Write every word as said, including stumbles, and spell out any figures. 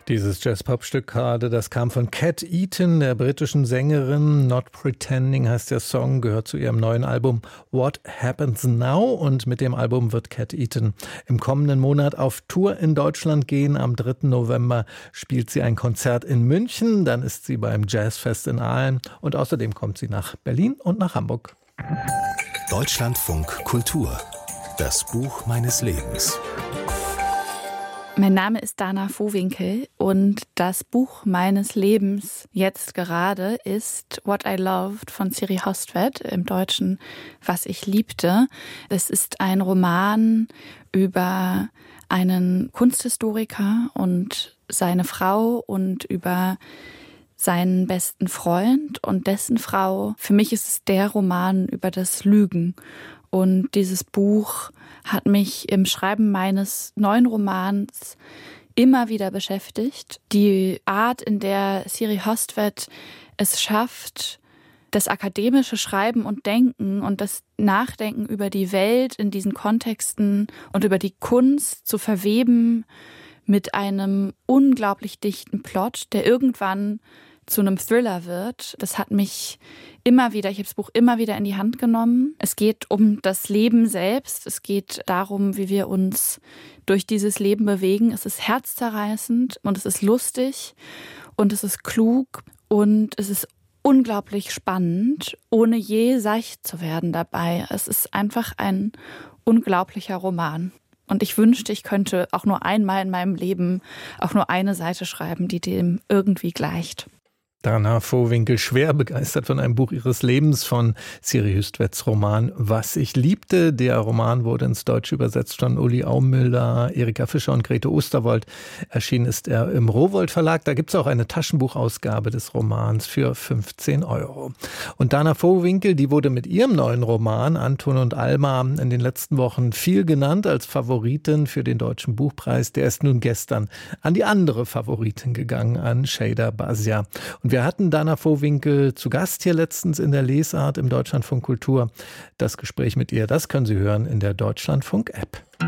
Dieses Jazz-Pop-Stück gerade, das kam von Cat Eaton, der britischen Sängerin. Not Pretending heißt der Song, gehört zu ihrem neuen Album What Happens Now. Und mit dem Album wird Cat Eaton im kommenden Monat auf Tour in Deutschland gehen. Am dritten November spielt sie ein Konzert in München. Dann ist sie beim Jazzfest in Aalen. Und außerdem kommt sie nach Berlin und nach Hamburg. Deutschlandfunk Kultur. Das Buch meines Lebens. Mein Name ist Dana Vohwinkel und das Buch meines Lebens jetzt gerade ist What I Loved von Siri Hostvedt, im Deutschen Was ich liebte. Es ist ein Roman über einen Kunsthistoriker und seine Frau und über seinen besten Freund und dessen Frau. Für mich ist es der Roman über das Lügen. Und dieses Buch hat mich im Schreiben meines neuen Romans immer wieder beschäftigt. Die Art, in der Siri Hostvedt es schafft, das akademische Schreiben und Denken und das Nachdenken über die Welt in diesen Kontexten und über die Kunst zu verweben mit einem unglaublich dichten Plot, der irgendwann zu einem Thriller wird. Das hat mich immer wieder, ich habe das Buch immer wieder in die Hand genommen. Es geht um das Leben selbst. Es geht darum, wie wir uns durch dieses Leben bewegen. Es ist herzzerreißend und es ist lustig und es ist klug und es ist unglaublich spannend, ohne je seicht zu werden dabei. Es ist einfach ein unglaublicher Roman. Und ich wünschte, ich könnte auch nur einmal in meinem Leben auch nur eine Seite schreiben, die dem irgendwie gleicht. Dana Vohwinkel, schwer begeistert von einem Buch ihres Lebens, von Siri Hostvedts Roman Was ich liebte. Der Roman wurde ins Deutsche übersetzt von Uli Aumüller, Erika Fischer und Grete Osterwold. Erschienen ist er im Rowohlt Verlag. Da gibt es auch eine Taschenbuchausgabe des Romans für fünfzehn Euro. Und Dana Vohwinkel, die wurde mit ihrem neuen Roman Anton und Alma in den letzten Wochen viel genannt als Favoritin für den Deutschen Buchpreis. Der ist nun gestern an die andere Favoritin gegangen, an Şeyda Bazia. Und wir hatten Dana Vohwinkel zu Gast hier letztens in der Lesart im Deutschlandfunk Kultur. Das Gespräch mit ihr, das können Sie hören in der Deutschlandfunk-App.